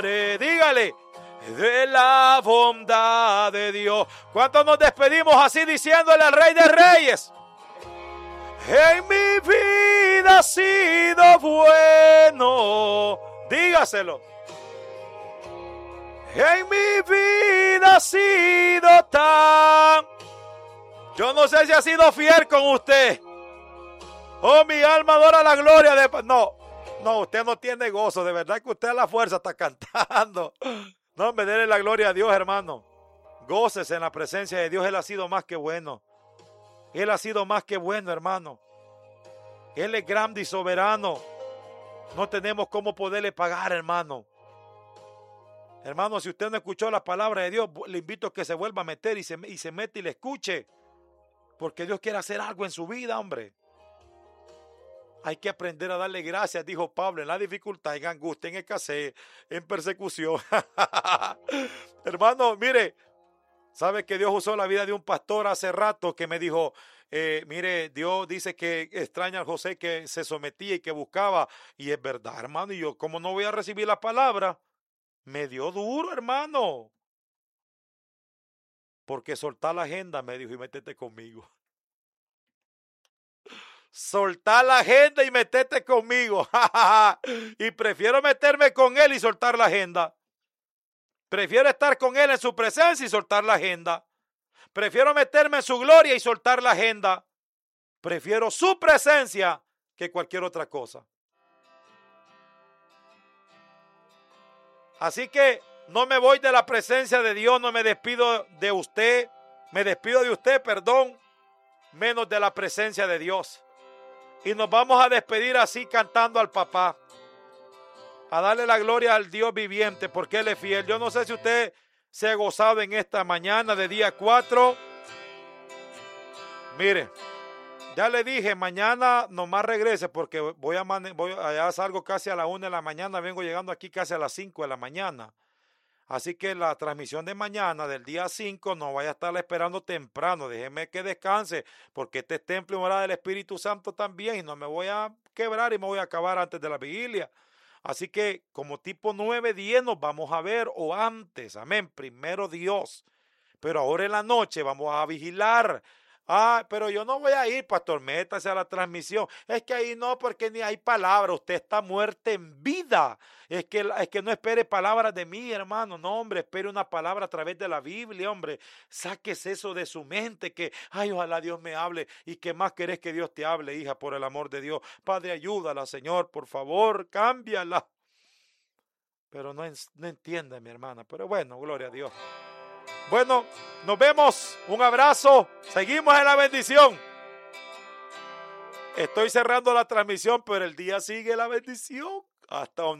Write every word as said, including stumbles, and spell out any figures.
Dígale, de la bondad de Dios. ¿Cuántos nos despedimos así diciéndole al Rey de Reyes? En mi vida ha sido bueno. Dígaselo. En mi vida ha sido tan. Yo no sé si ha sido fiel con usted. Oh, mi alma adora la gloria de... No, no, usted no tiene gozo. De verdad que usted a la fuerza está cantando. No, me dé la gloria a Dios, hermano. Gócese en la presencia de Dios. Él ha sido más que bueno. Él ha sido más que bueno, hermano. Él es grande y soberano. No tenemos cómo poderle pagar, hermano. Hermano, si usted no escuchó la palabra de Dios, le invito a que se vuelva a meter y se, y se mete y le escuche. Porque Dios quiere hacer algo en su vida, hombre. Hay que aprender a darle gracias, dijo Pablo, en la dificultad, en angustia, en escasez, en persecución. Hermano, mire, ¿sabe que Dios usó la vida de un pastor hace rato que me dijo, eh, mire, Dios dice que extraña a José que se sometía y que buscaba? Y es verdad, hermano, y yo, ¿cómo no voy a recibir la palabra? Me dio duro, hermano. Porque soltar la agenda, me dijo, y métete conmigo. Soltar la agenda y meterte conmigo. Y prefiero meterme con él y soltar la agenda. Prefiero estar con él en su presencia y soltar la agenda. Prefiero meterme en su gloria y soltar la agenda. Prefiero su presencia que cualquier otra cosa. Así que no me voy de la presencia de Dios, no me despido de usted, me despido de usted, perdón, menos de la presencia de Dios. Y nos vamos a despedir así cantando al papá, a darle la gloria al Dios viviente porque Él es fiel. Yo no sé si usted se ha gozado en esta mañana de día cuatro. Mire, ya le dije, mañana nomás regrese porque voy a, voy allá salgo casi a la una de la mañana, vengo llegando aquí casi a las cinco de la mañana. Así que la transmisión de mañana del día cinco no vaya a estar esperando temprano, déjeme que descanse, porque este es templo y morada del Espíritu Santo también, y no me voy a quebrar y me voy a acabar antes de la vigilia. Así que como tipo nueve, diez nos vamos a ver, o antes, amén, primero Dios. Pero ahora en la noche vamos a vigilar. Ah, pero yo no voy a ir, pastor, métase a la transmisión. Es que ahí no, porque ni hay palabra, usted está muerto en vida. Es que, es que no espere palabras de mí, hermano. No, hombre, espere una palabra a través de la Biblia, hombre. Sáquese eso de su mente, que, ay, ojalá Dios me hable. ¿Y qué más querés que Dios te hable, hija, por el amor de Dios? Padre, ayúdala, Señor, por favor, cámbiala. Pero no, no entiende, mi hermana. Pero bueno, gloria a Dios. Bueno, nos vemos, un abrazo, seguimos en la bendición. Estoy cerrando la transmisión, pero el día sigue la bendición hasta donde